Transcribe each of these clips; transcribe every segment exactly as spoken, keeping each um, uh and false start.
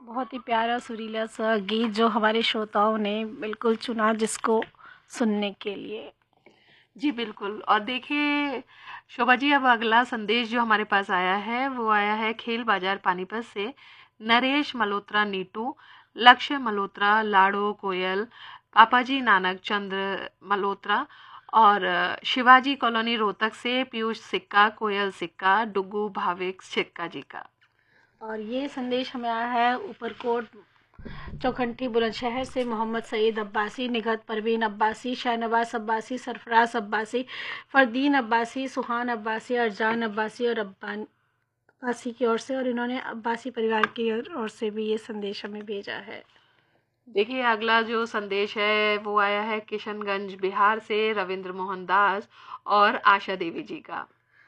बहुत ही प्यारा सुरीला सा गीत जो हमारे श्रोताओं ने बिल्कुल चुना जिसको सुनने के लिए। जी बिल्कुल। और देखिए शोभा जी, अब अगला संदेश जो हमारे पास आया है वो आया है खेल बाजार पानीपत से। नरेश मल्होत्रा नीटू, लक्ष्य मल्होत्रा, लाड़ो कोयल, पापाजी नानक चंद्र मल्होत्रा और अ, शिवाजी कॉलोनी रोहतक से पीयूष सिक्का, कोयल सिक्का, डुगू भाविक सिक्का जी का। और ये संदेश हमें आया है ऊपरकोट चौखंठी बुलंदशहर से मोहम्मद सईद अब्बासी, निगत परवीन अब्बासी, शहनवाज अब्बासी, सरफराज अब्बासी, फरदीन अब्बासी, सुहान अब्बासी, अरजान अब्बासी और अब्बान अब्बासी की ओर से, और इन्होंने अब्बासी परिवार की ओर से भी ये संदेश हमें भेजा है। देखिए अगला जो संदेश है वो आया है किशनगंज बिहार से रविंद्र मोहन दास और आशा देवी जी का।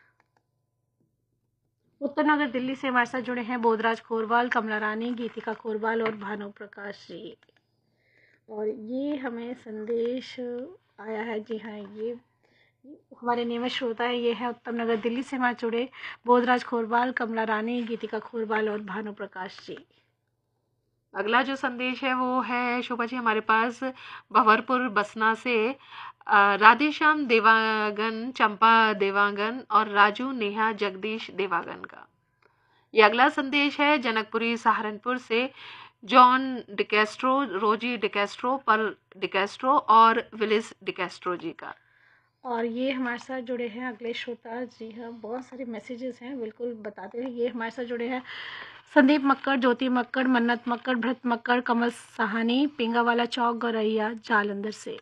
उत्तर नगर दिल्ली से हमारे साथ जुड़े हैं बोधराज खोरवाल, कमला रानी, गीतिका खोरवाल और भानु प्रकाश जी। और ये हमें संदेश आया है, जी हाँ, ये हमारे नियमित श्रोता है, ये है उत्तम नगर दिल्ली से हमारे जुड़े बोधराज खोरवाल, कमला रानी, गीतिका खोरवाल और भानु प्रकाश जी। अगला जो संदेश है वो है शोभा जी हमारे पास भंवरपुर बसना से अ, राधेश्याम देवांगन, चंपा देवांगन और राजू नेहा जगदीश देवांगन का। ये अगला संदेश है जनकपुरी सहारनपुर से जॉन डिकेस्ट्रो, रोजी डिकेस्ट्रो, पल डिकेस्ट्रो और विलिस डिकेस्ट्रो जी का। और ये हमारे साथ जुड़े हैं अगले श्रोता, जी हाँ, बहुत सारे मैसेजेस हैं, बिल्कुल बताते हैं। ये हमारे साथ जुड़े हैं संदीप मक्कड़, ज्योति मक्कड़, मन्नत मक्कड़, भरत मक्कड़, कमल सहानी, पिंगावाला चौक, गौरैया जालंधर से।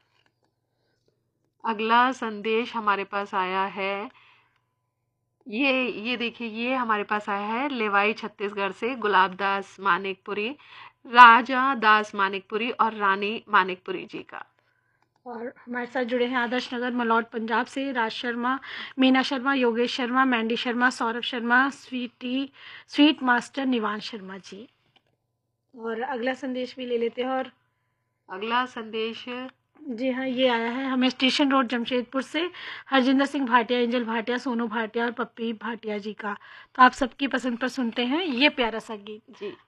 अगला संदेश हमारे पास आया है, ये ये देखिए ये हमारे पास आया है लेवाई छत्तीसगढ़ से गुलाब दास मानिकपुरी, राजा दास मानिकपुरी और रानी मानिकपुरी जी का। और हमारे साथ जुड़े हैं आदर्श नगर मलौट पंजाब से राज शर्मा, मीना शर्मा, योगेश शर्मा, मैंडी शर्मा, सौरभ शर्मा, स्वीटी स्वीट मास्टर, निवान शर्मा जी। और अगला संदेश भी ले लेते हैं। और अगला संदेश जी हाँ, ये आया है हमें स्टेशन रोड जमशेदपुर से हरजिंदर सिंह भाटिया, एंजल भाटिया, सोनू भाटिया और पप्पी भाटिया जी का। तो आप सबकी पसंद पर सुनते हैं ये प्यारा सा गीत। जी